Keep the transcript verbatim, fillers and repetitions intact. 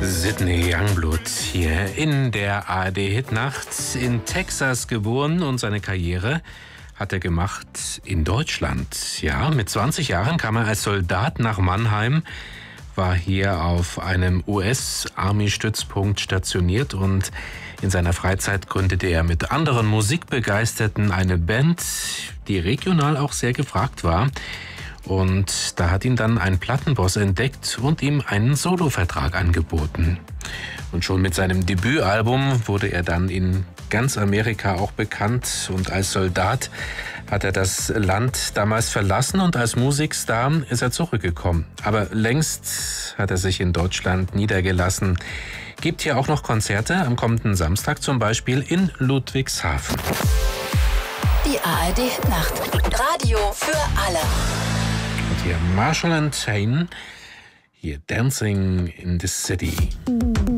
Sidney Youngblood hier in der A R D-Hitnacht. In Texas geboren und seine Karriere hat er gemacht in Deutschland. Ja, mit zwanzig Jahren kam er als Soldat nach Mannheim, war hier auf einem U S-Army-Stützpunkt stationiert und in seiner Freizeit gründete er mit anderen Musikbegeisterten eine Band, die regional auch sehr gefragt war. Und da hat ihn dann ein Plattenboss entdeckt und ihm einen Solovertrag angeboten. Und schon mit seinem Debütalbum wurde er dann in ganz Amerika auch bekannt. Und als Soldat hat er das Land damals verlassen und als Musikstar ist er zurückgekommen. Aber längst hat er sich in Deutschland niedergelassen. Gibt hier auch noch Konzerte, am kommenden Samstag zum Beispiel in Ludwigshafen. Die A R D-Hitnacht. Radio für alle. Und hier Marshall and Tain, hier Dancing in the City.